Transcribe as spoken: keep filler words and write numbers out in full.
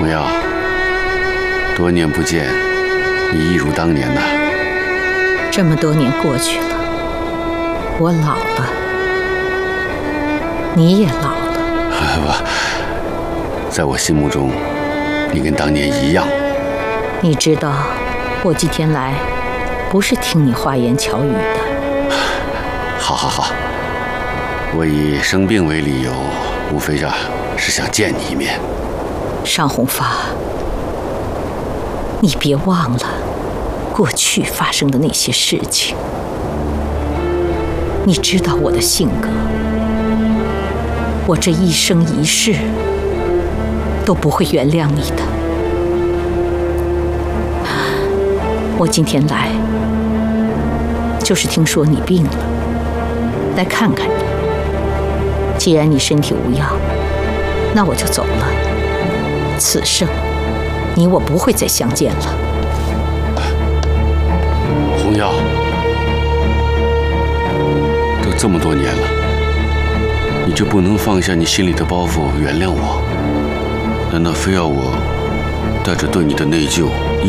红耀，多年不见，你一如当年呐。 这么多年过去了，我老了，你也老了。 不，在我心目中，你跟当年一样。 你知道，我几天来不是听你花言巧语的。 好好好，我以生病为理由，无非是是想见你一面。 尚红发，你别忘了过去发生的那些事情。你知道我的性格，我这一生一世都不会原谅你的。我今天来，就是听说你病了，来看看你。既然你身体无恙，那我就走了。此生，你我不会再相见了。 红耀，都这么多年了，你就不能放下你心里的包袱，原谅我？难道非要我带着对你的内疚？